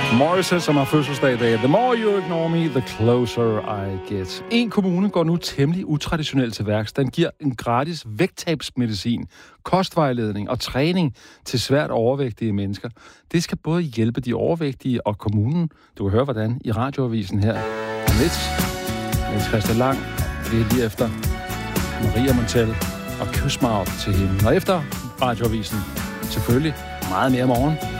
Morrissey, som har fødselsdag i dag. The more you ignore me, the closer I get. En kommune går nu temmelig utraditionelt til værks. Den giver en gratis vægttabsmedicin, kostvejledning og træning til svært overvægtige mennesker. Det skal både hjælpe de overvægtige og kommunen. Du kan høre, hvordan i radioavisen her. Lidt Christian Lang. Det er lige efter Maria Montel og Kysmart til hende. Og efter radioavisen selvfølgelig meget mere morgen.